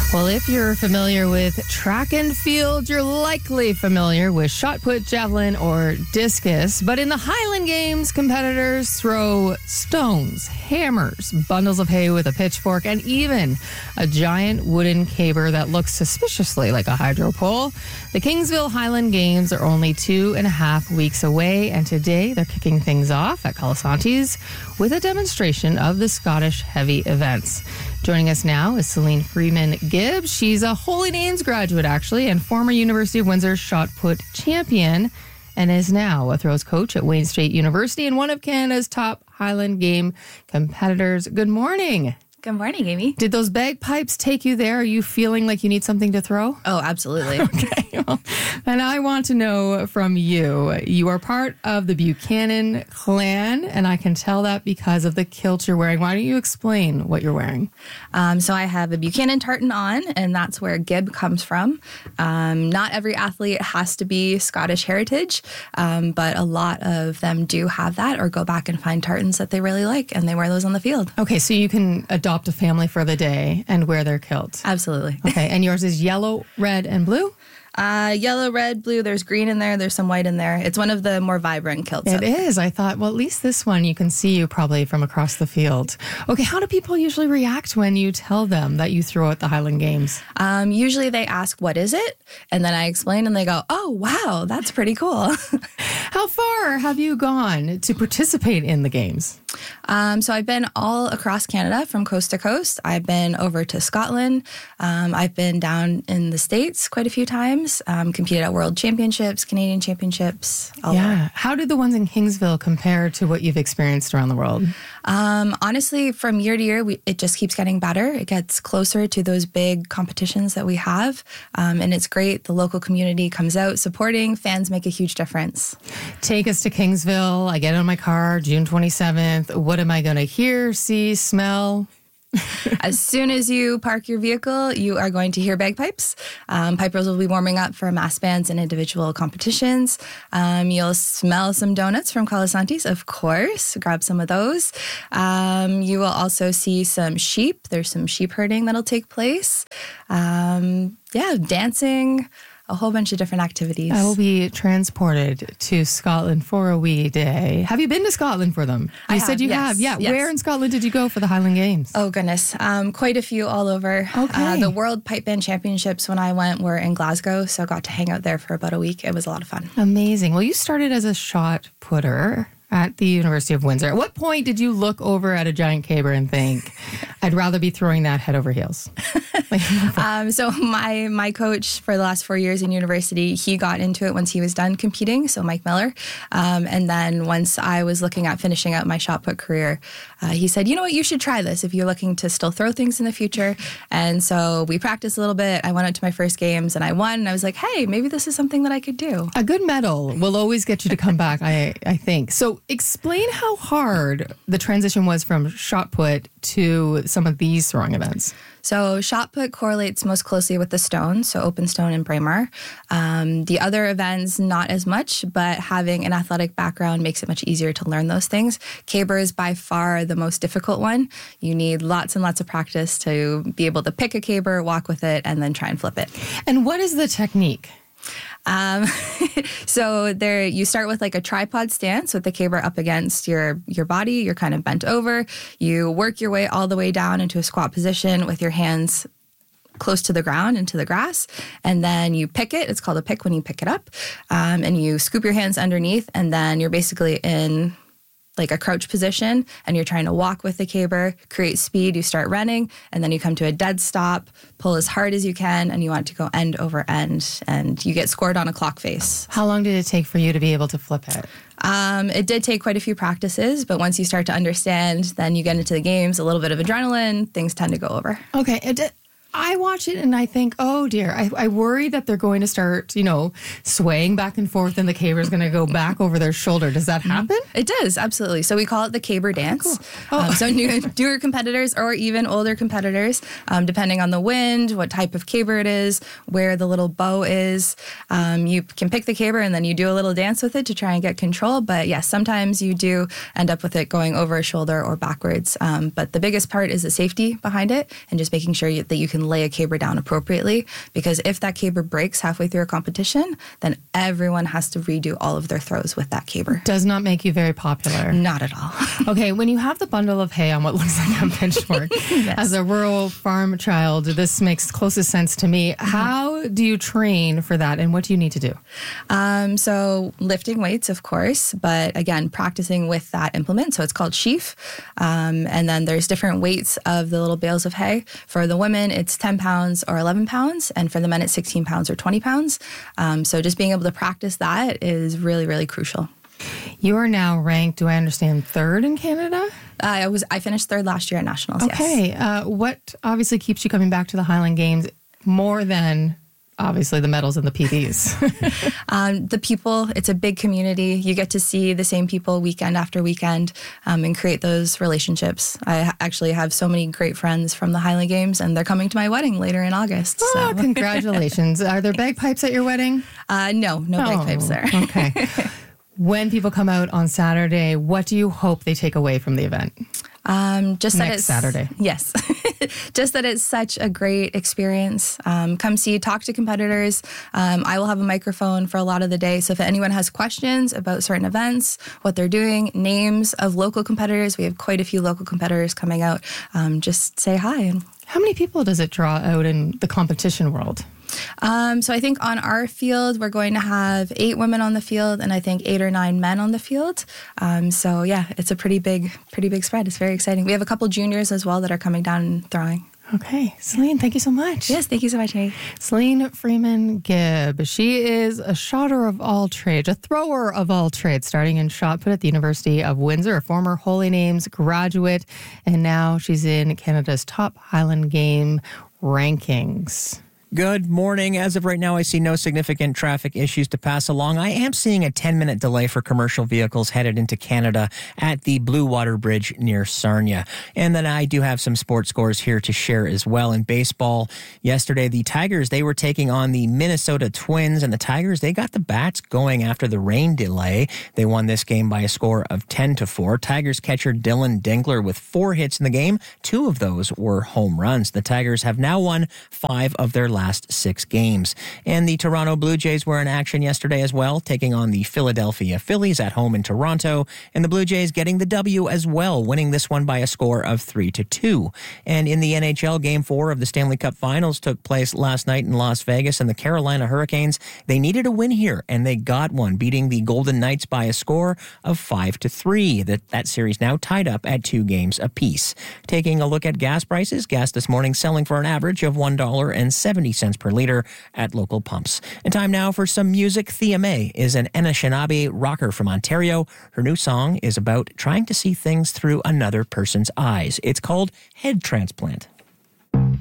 Well, if you're familiar with track and field, you're likely familiar with shot put, javelin, or discus. But in the Highland Games, competitors throw stones, hammers, bundles of hay with a pitchfork, and even a giant wooden caber that looks suspiciously like a hydro pole. The Kingsville Highland Games are only 2.5 weeks away, and today they're kicking things off at Colasantes with a demonstration of the Scottish heavy events. Joining us now is Celine Freeman-Gibbs. She's a Holy Names graduate, actually, and former University of Windsor shot put champion, and is now a throws coach at Wayne State University and one of Canada's top Highland Game competitors. Good morning. Good morning, Amy. Did those bagpipes take you there? Are you feeling like you need something to throw? Oh, absolutely. Okay. Well, and I want to know from you, you are part of the Buchanan clan, and I can tell that because of the kilt you're wearing. Why don't you explain what you're wearing? So I have a Buchanan tartan on, and that's where Gib comes from. Not every athlete has to be Scottish heritage, but a lot of them do have that or go back and find tartans that they really like, and they wear those on the field. Okay, so you can adopt a family for the day and wear their kilt. Absolutely. Okay, and yours is yellow, red, and blue? Yellow, red, blue. There's green in there. There's some white in there. It's one of the more vibrant kilts. It is. I thought, well, at least this one you can see you probably from across the field. Okay, how do people usually react when you tell them that you throw at the Highland Games? Usually they ask, what is it? And then I explain and they go, oh, wow, that's pretty cool. How far have you gone to participate in the games? So I've been all across Canada from coast to coast. I've been over to Scotland. I've been down in the States quite a few times, competed at World Championships, Canadian Championships. Yeah. How did the ones in Kingsville compare to what you've experienced around the world? Honestly, from year to year, it just keeps getting better. It gets closer to those big competitions that we have. And it's great. The local community comes out supporting. Fans make a huge difference. Take us to Kingsville. I get in my car, June 27th. What am I going to hear, see, smell? As soon as you park your vehicle, you are going to hear bagpipes. Pipers will be warming up for mass bands and individual competitions. You'll smell some donuts from Colasantes, of course. Grab some of those. You will also see some sheep. There's some sheep herding that'll take place. Dancing. A whole bunch of different activities. I will be transported to Scotland for a wee day. Have you been to Scotland for them? You said you have. Yeah. Yes. Where in Scotland did you go for the Highland Games? Oh, goodness. Quite a few all over. Okay. The World Pipe Band Championships when I went were in Glasgow, so I got to hang out there for about a week. It was a lot of fun. Amazing. Well, you started as a shot putter at the University of Windsor. At what point did you look over at a giant caber and think, I'd rather be throwing that head over heels? So my coach for the last 4 years in university, he got into it once he was done competing, so Mike Miller. And then once I was looking at finishing out my shot put career, he said, you know what, you should try this if you're looking to still throw things in the future. And so we practiced a little bit. I went out to my first games and I won. And I was like, hey, maybe this is something that I could do. A good medal will always get you to come back, I think. So explain how hard the transition was from shot put to some of these throwing events. So shot put correlates most closely with the stone, so open stone and Braemar. The other events, not as much, but having an athletic background makes it much easier to learn those things. Caber is by far the most difficult one. You need lots and lots of practice to be able to pick a caber, walk with it, and then try and flip it. And what is the technique? So there, you start with like a tripod stance with the caber up against your body. You're kind of bent over. You work your way all the way down into a squat position with your hands close to the ground into the grass. And then you pick it. It's called a pick when you pick it up. And you scoop your hands underneath. And then you're basically in like a crouch position and you're trying to walk with the caber, create speed, you start running, and then you come to a dead stop, pull as hard as you can, and you want to go end over end, and you get scored on a clock face. How long did it take for you to be able to flip it? It did take quite a few practices, but once you start to understand, then you get into the games, a little bit of adrenaline, things tend to go over. Okay. I watch it and I think, oh dear, I worry that they're going to start, swaying back and forth and the caber is going to go back over their shoulder. Does that happen? It does, absolutely. So we call it the caber dance. Cool. So newer competitors or even older competitors, depending on the wind, what type of caber it is, where the little bow is, you can pick the caber and then you do a little dance with it to try and get control. But yes, sometimes you do end up with it going over a shoulder or backwards. But the biggest part is the safety behind it and just making sure that you can can lay a caber down appropriately. Because if that caber breaks halfway through a competition, then everyone has to redo all of their throws with that caber. Does not make you very popular. Not at all. Okay, when you have the bundle of hay on what looks like a pitchfork, Yes. as a rural farm child, this makes closest sense to me. How do you train for that, and what do you need to do? So lifting weights, of course, but again, practicing with that implement. So it's called sheaf. And then there's different weights of the little bales of hay. For the women, it's 10 pounds or 11 pounds. And for the men, it's 16 pounds or 20 pounds. So just being able to practice that is really, really crucial. You are now ranked, do I understand, third in Canada? I finished third last year at Nationals, Okay. yes. What obviously keeps you coming back to the Highland Games more than obviously the medals and the PBs? The people, it's a big community. You get to see the same people weekend after weekend and create those relationships. I actually have so many great friends from the Highland Games, and they're coming to my wedding later in August. Oh, So. congratulations. Are there bagpipes at your wedding? No bagpipes there. Okay. When people come out on Saturday, what do you hope they take away from the event? Just that Next it's Saturday. Yes. Just that it's such a great experience. Come see, talk to competitors. I will have a microphone for a lot of the day. So if anyone has questions about certain events, what they're doing, names of local competitors, we have quite a few local competitors coming out. Just say hi. How many people does it draw out in the competition world? So I think on our field, we're going to have 8 women on the field and I think 8 or 9 men on the field. So yeah, it's a pretty big spread. It's very exciting. We have a couple juniors as well that are coming down and throwing. Okay. Celine, thank you so much. Yes, thank you so much, Harry. Celine Freeman Gibb. She is a shotter of all trades, a thrower of all trades, starting in shot put at the University of Windsor, a former Holy Names graduate, and now she's in Canada's top Highland Game rankings. Good morning. As of right now, I see no significant traffic issues to pass along. I am seeing a 10-minute delay for commercial vehicles headed into Canada at the Blue Water Bridge near Sarnia. And then I do have some sports scores here to share as well. In baseball, yesterday, the Tigers, they were taking on the Minnesota Twins, and the Tigers, they got the bats going after the rain delay. They won this game by a score of 10-4. Tigers catcher Dylan Dinkler with 4 hits in the game. 2 of those were home runs. The Tigers have now won 5 of their last 6 games. And the Toronto Blue Jays were in action yesterday as well, taking on the Philadelphia Phillies at home in Toronto. And the Blue Jays getting the W as well, winning this one by a score of 3-2. And in the NHL, Game 4 of the Stanley Cup Finals took place last night in Las Vegas, and the Carolina Hurricanes, they needed a win here, and they got one, beating the Golden Knights by a score of 5-3. That series now tied up at 2 games apiece. Taking a look at gas prices, gas this morning selling for an average of $1.70 per liter at local pumps. And time now for some music. Thea May is an Anishinaabe rocker from Ontario. Her new song is about trying to see things through another person's eyes. It's called Head Transplant.